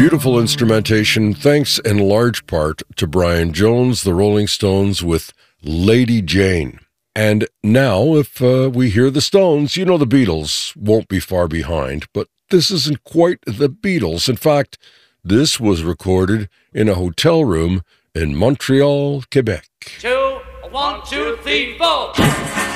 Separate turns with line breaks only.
Beautiful instrumentation, thanks in large part to Brian Jones, the Rolling Stones with Lady Jane. And now, if we hear the Stones, you know the Beatles won't be far behind, but this isn't quite the Beatles. In fact, this was recorded in a hotel room in Montreal, Quebec.
2, 1, 2, 3, 4.